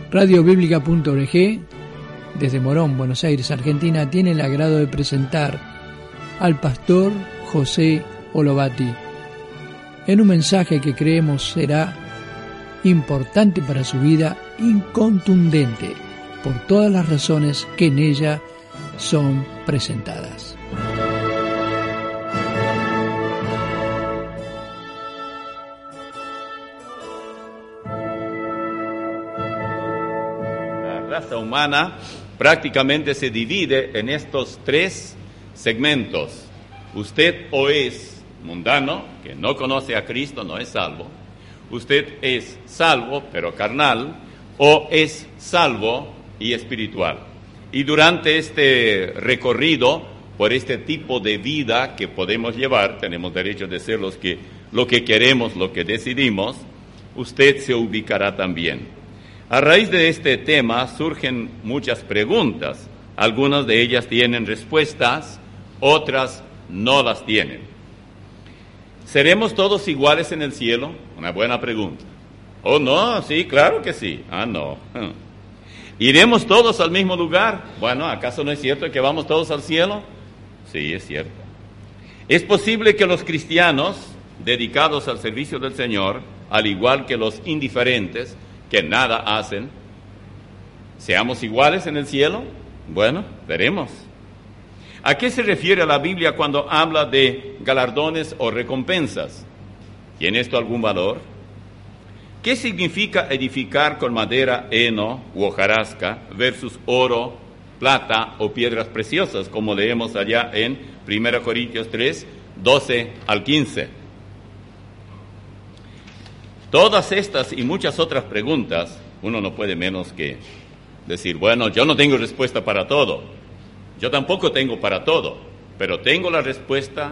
Radiobiblica.org, desde Morón, Buenos Aires, Argentina, tiene el agrado de presentar al pastor José Olovati en un mensaje que creemos será importante para su vida y contundente por todas las razones que en ella son presentadas. La raza humana prácticamente se divide en estos tres segmentos. Usted o es mundano, que no conoce a Cristo, no es salvo. Usted es salvo, pero carnal, o es salvo y espiritual. Y durante este recorrido, por este tipo de vida que podemos llevar, tenemos derecho de ser lo que queremos, lo que decidimos, usted se ubicará también. A raíz de este tema surgen muchas preguntas. Algunas de ellas tienen respuestas, otras no las tienen. ¿Seremos todos iguales en el cielo? Una buena pregunta. ¿Oh, no? Sí, claro que sí. Ah, no. ¿Iremos todos al mismo lugar? Bueno, ¿acaso no es cierto que vamos todos al cielo? Sí, es cierto. ¿Es posible que los cristianos dedicados al servicio del Señor, al igual que los indiferentes que nada hacen, seamos iguales en el cielo? Bueno, veremos. ¿A qué se refiere la Biblia cuando habla de galardones o recompensas? ¿Tiene esto algún valor? ¿Qué significa edificar con madera, heno u hojarasca versus oro, plata o piedras preciosas, como leemos allá en 1 Corintios 3, 12 al 15? Todas estas y muchas otras preguntas, uno no puede menos que decir, bueno, yo no tengo respuesta para todo. Yo tampoco tengo para todo, pero tengo la respuesta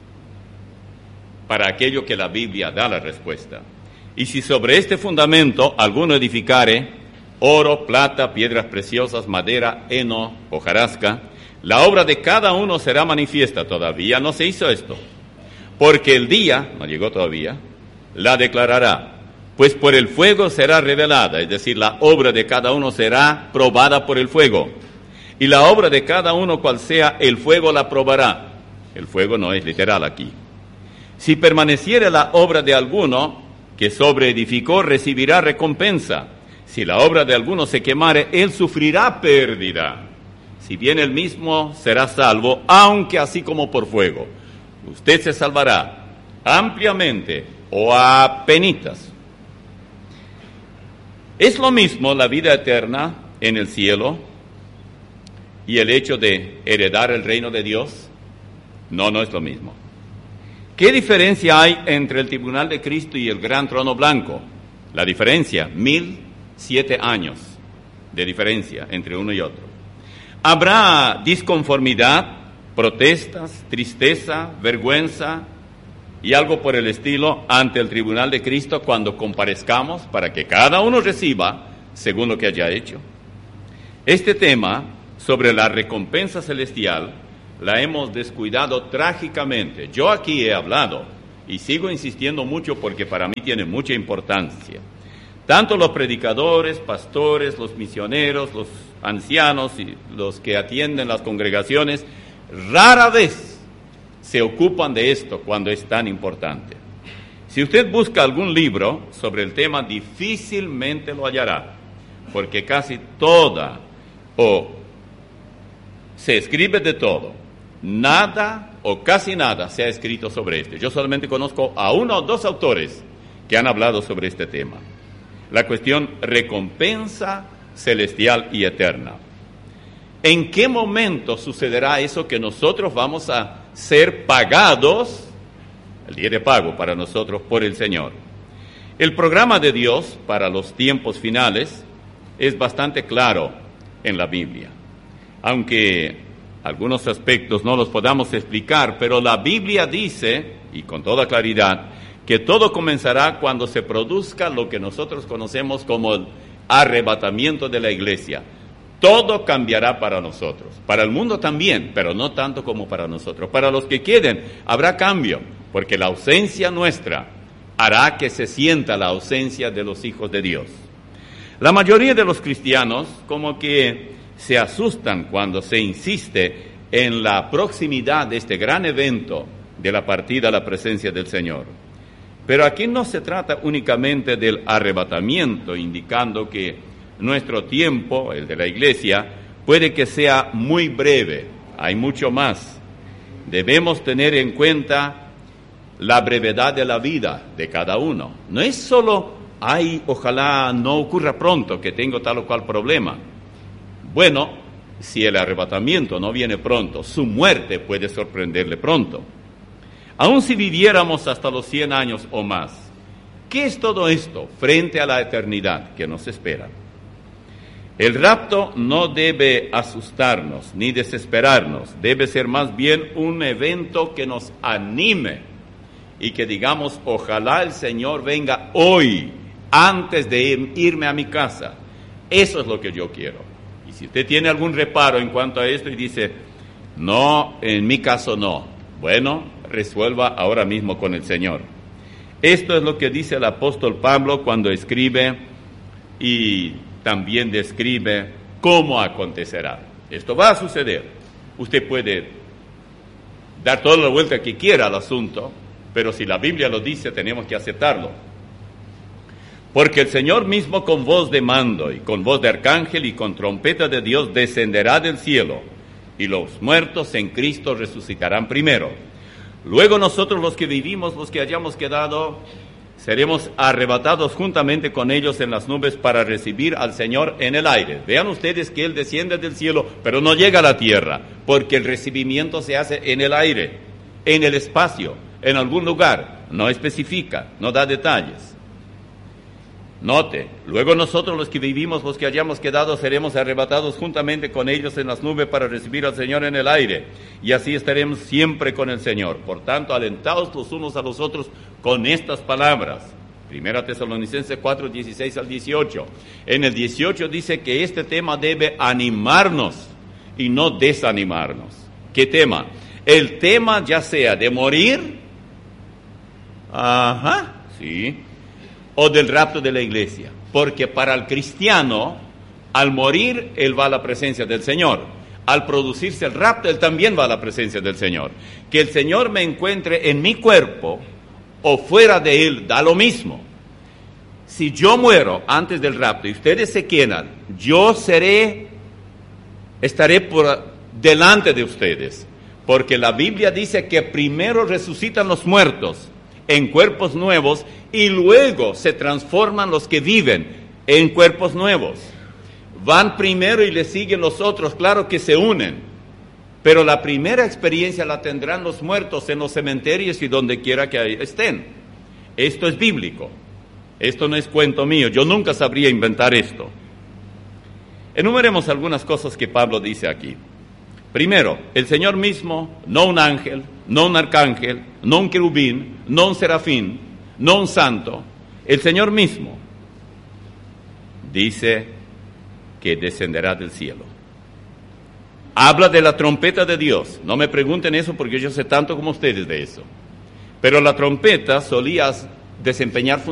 para aquello que la Biblia da la respuesta. Y si sobre este fundamento alguno edificare oro, plata, piedras preciosas, madera, heno, hojarasca, la obra de cada uno será manifiesta. Todavía no se hizo esto, porque el día, no llegó todavía, la declarará, pues por el fuego será revelada, es decir, la obra de cada uno será probada por el fuego. Y la obra de cada uno, cual sea, el fuego la probará. El fuego no es literal aquí. Si permaneciere la obra de alguno que sobreedificó, recibirá recompensa. Si la obra de alguno se quemare, él sufrirá pérdida. Si bien él mismo será salvo, aunque así como por fuego. Usted se salvará ampliamente o a penitas. ¿Es lo mismo la vida eterna en el cielo y el hecho de heredar el reino de Dios? No, no es lo mismo. ¿Qué diferencia hay entre el tribunal de Cristo y el gran trono blanco? La diferencia, 1007 años de diferencia entre uno y otro. ¿Habrá disconformidad, protestas, tristeza, vergüenza y algo por el estilo ante el tribunal de Cristo cuando comparezcamos para que cada uno reciba según lo que haya hecho? Este tema sobre la recompensa celestial la hemos descuidado trágicamente. Yo aquí he hablado y sigo insistiendo mucho porque para mí tiene mucha importancia. Tanto los predicadores, pastores, los misioneros, los ancianos y los que atienden las congregaciones rara vez se ocupan de esto cuando es tan importante. Si usted busca algún libro sobre el tema, difícilmente lo hallará, porque casi toda se escribe de todo. Nada o casi nada se ha escrito sobre este. Yo solamente conozco a uno o dos autores que han hablado sobre este tema. La cuestión recompensa celestial y eterna. ¿En qué momento sucederá eso que nosotros vamos a ser pagados, el día de pago para nosotros por el Señor? El programa de Dios para los tiempos finales es bastante claro en la Biblia. Aunque algunos aspectos no los podamos explicar, pero la Biblia dice, y con toda claridad, que todo comenzará cuando se produzca lo que nosotros conocemos como el arrebatamiento de la iglesia. Todo cambiará para nosotros, para el mundo también, pero no tanto como para nosotros. Para los que queden habrá cambio, porque la ausencia nuestra hará que se sienta la ausencia de los hijos de Dios. La mayoría de los cristianos como que se asustan cuando se insiste en la proximidad de este gran evento de la partida a la presencia del Señor. Pero aquí no se trata únicamente del arrebatamiento, indicando que nuestro tiempo, el de la iglesia, puede que sea muy breve. Hay mucho más. Debemos tener en cuenta la brevedad de la vida de cada uno. No es solo, ojalá no ocurra pronto que tengo tal o cual problema. Bueno, si el arrebatamiento no viene pronto, su muerte puede sorprenderle pronto. Aun si viviéramos hasta los 100 años o más, ¿qué es todo esto frente a la eternidad que nos espera? El rapto no debe asustarnos ni desesperarnos, debe ser más bien un evento que nos anime y que digamos, ojalá el Señor venga hoy, antes de irme a mi casa. Eso es lo que yo quiero. Y si usted tiene algún reparo en cuanto a esto y dice, no, en mi caso no, bueno, resuelva ahora mismo con el Señor. Esto es lo que dice el apóstol Pablo cuando escribe y también describe cómo acontecerá. Esto va a suceder. Usted puede dar toda la vuelta que quiera al asunto, pero si la Biblia lo dice, tenemos que aceptarlo. Porque el Señor mismo con voz de mando y con voz de arcángel y con trompeta de Dios descenderá del cielo, y los muertos en Cristo resucitarán primero. Luego nosotros los que vivimos, los que hayamos quedado, seremos arrebatados juntamente con ellos en las nubes para recibir al Señor en el aire. Vean ustedes que Él desciende del cielo, pero no llega a la tierra, porque el recibimiento se hace en el aire, en el espacio, en algún lugar. No especifica, no da detalles. Note, luego nosotros los que vivimos, los que hayamos quedado, seremos arrebatados juntamente con ellos en las nubes para recibir al Señor en el aire, y así estaremos siempre con el Señor. Por tanto, alentaos los unos a los otros con estas palabras. 1 Tesalonicenses 4, 16 al 18. En el 18 dice que este tema debe animarnos y no desanimarnos. ¿Qué tema? El tema ya sea de morir, sí, o del rapto de la iglesia, porque para el cristiano, al morir, él va a la presencia del Señor. Al producirse el rapto, él también va a la presencia del Señor. Que el Señor me encuentre en mi cuerpo o fuera de él, da lo mismo. Si yo muero antes del rapto y ustedes se quedan, yo estaré por delante de ustedes, porque la Biblia dice que primero resucitan los muertos en cuerpos nuevos y luego se transforman los que viven en cuerpos nuevos. Van primero y le siguen los otros, claro que se unen, pero la primera experiencia la tendrán los muertos en los cementerios y donde quiera que estén. Esto es bíblico, esto no es cuento mío, yo nunca sabría inventar esto. Enumeremos algunas cosas que Pablo dice aquí. Primero, el Señor mismo, no un ángel, no un arcángel, no un querubín, no un serafín, no un santo, el Señor mismo dice que descenderá del cielo. Habla de la trompeta de Dios. No me pregunten eso porque yo sé tanto como ustedes de eso. Pero la trompeta solía desempeñar